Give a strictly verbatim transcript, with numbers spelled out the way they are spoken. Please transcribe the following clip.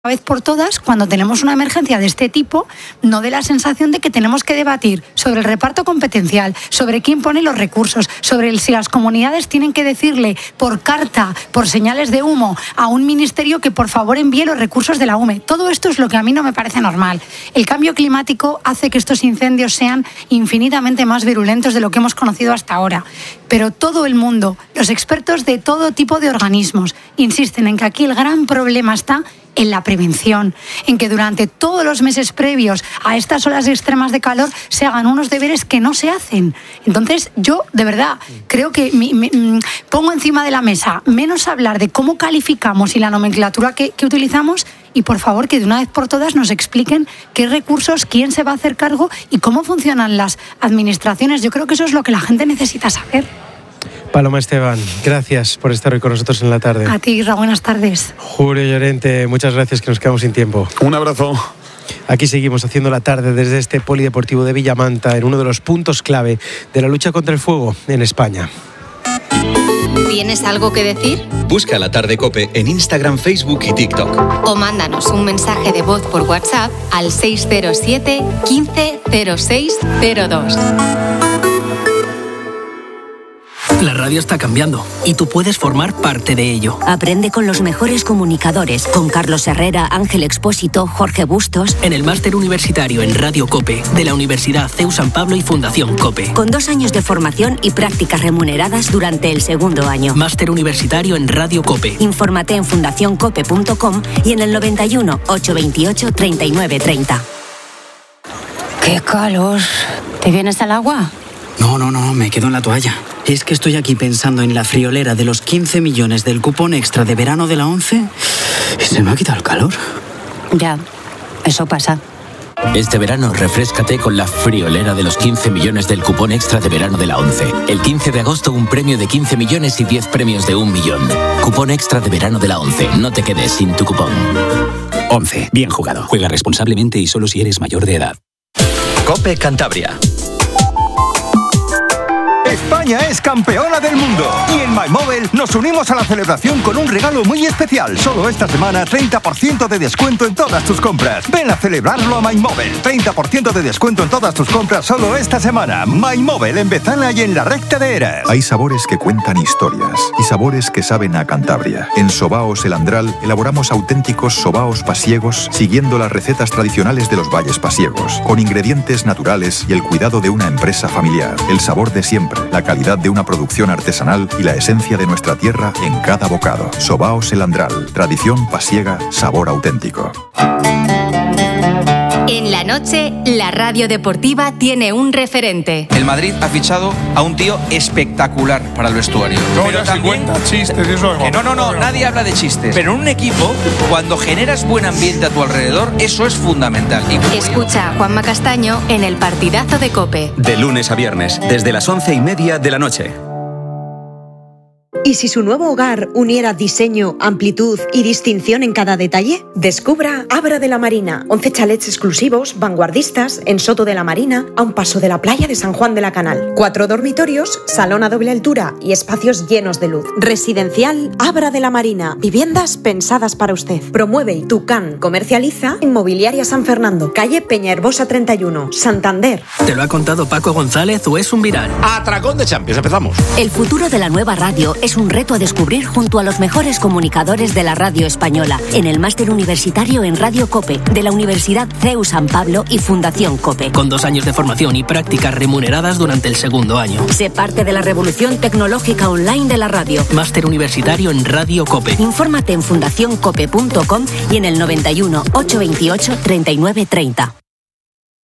Una vez por todas, cuando tenemos una emergencia de este tipo, no dé la sensación de que tenemos que debatir sobre el reparto competencial, sobre quién pone los recursos, sobre el, si las comunidades tienen que decirle por carta, por señales de humo, a un ministerio que por favor envíe los recursos de la U M E. Todo esto es lo que a mí no me parece normal. El cambio climático hace que estos incendios sean infinitamente más virulentos de lo que hemos conocido hasta ahora. Pero todo el mundo, los expertos de todo tipo de organismos, insisten en que aquí el gran problema está en la prevención, en que durante todos los meses previos a estas olas extremas de calor se hagan unos deberes que no se hacen. Entonces, yo, de verdad, creo que me, me, pongo encima de la mesa menos hablar de cómo calificamos y la nomenclatura que, que utilizamos y, por favor, que de una vez por todas nos expliquen qué recursos, quién se va a hacer cargo y cómo funcionan las administraciones. Yo creo que eso es lo que la gente necesita saber. Paloma Esteban, gracias por estar hoy con nosotros en la tarde. A ti, Ra, buenas tardes. Julio Llorente, muchas gracias, que nos quedamos sin tiempo. Un abrazo. Aquí seguimos haciendo la tarde desde este polideportivo de Villamanta, en uno de los puntos clave de la lucha contra el fuego en España. ¿Tienes algo que decir? Busca La Tarde COPE en Instagram, Facebook y TikTok. O mándanos un mensaje de voz por WhatsApp al seis cero siete, quince, cero seis cero dos. La radio está cambiando y tú puedes formar parte de ello. Aprende con los mejores comunicadores, con Carlos Herrera, Ángel Expósito, Jorge Bustos. En el máster universitario en Radio COPE de la Universidad C E U San Pablo y Fundación COPE. Con dos años de formación y prácticas remuneradas durante el segundo año. Máster universitario en Radio COPE. Infórmate en fundación cope punto com y en el noventa y uno, ochocientos veintiocho, treinta y nueve treinta. ¡Qué calor! ¿Te vienes al agua? No, no, no, me quedo en la toalla. Es que estoy aquí pensando en la friolera de los quince millones del cupón extra de verano de la ONCE y se me ha quitado el calor. Ya, eso pasa. Este verano refréscate con la friolera de los quince millones del cupón extra de verano de la ONCE. El quince de agosto un premio de quince millones y diez premios de un millón. Cupón extra de verano de la ONCE. No te quedes sin tu cupón. ONCE. Bien jugado. Juega responsablemente y solo si eres mayor de edad. COPE Cantabria. España es campeona del mundo y en MyMobile nos unimos a la celebración con un regalo muy especial. Solo esta semana treinta por ciento de descuento en todas tus compras. Ven a celebrarlo a MyMobile. treinta por ciento de descuento en todas tus compras solo esta semana. MyMobile en Bezana y en la Recta de Eras. Hay sabores que cuentan historias y sabores que saben a Cantabria. En Sobaos El Andral elaboramos auténticos sobaos pasiegos siguiendo las recetas tradicionales de los valles pasiegos, con ingredientes naturales y el cuidado de una empresa familiar. El sabor de siempre, la calidad de una producción artesanal y la esencia de nuestra tierra en cada bocado. Sobaos El Andral, tradición pasiega, sabor auténtico. En la noche, la radio deportiva tiene un referente. El Madrid ha fichado a un tío espectacular para el vestuario. No, pero ya también, se cuenta chistes y eso. Que no, no, no, nadie habla de chistes. Pero en un equipo, cuando generas buen ambiente a tu alrededor, eso es fundamental. Y Escucha a Juanma Castaño en el partidazo de COPE. De lunes a viernes, desde las once y media de la noche. ¿Y si su nuevo hogar uniera diseño, amplitud y distinción en cada detalle? Descubra Abra de la Marina. once chalets exclusivos, vanguardistas, en Soto de la Marina, a un paso de la playa de San Juan de la Canal. Cuatro dormitorios, salón a doble altura y espacios llenos de luz. Residencial Abra de la Marina. Viviendas pensadas para usted. Promueve Tucán. Comercializa Inmobiliaria San Fernando. Calle Peñaherbosa treinta y uno, Santander. ¿Te lo ha contado Paco González o es un viral? Atracón de Champions, empezamos. El futuro de la nueva radio es un reto a descubrir junto a los mejores comunicadores de la radio española en el máster universitario en Radio COPE de la Universidad C E U San Pablo y Fundación COPE. Con dos años de formación y prácticas remuneradas durante el segundo año. Sé parte de la revolución tecnológica online de la radio. Máster universitario en Radio COPE. Infórmate en fundación cope punto com y en el noventa y uno, ochocientos veintiocho, treinta y nueve treinta.